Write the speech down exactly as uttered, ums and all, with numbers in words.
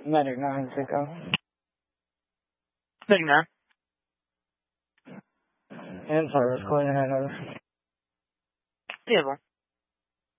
Medic nine, Zico. Medic nine. In service, calling ahead over. Yeah, well.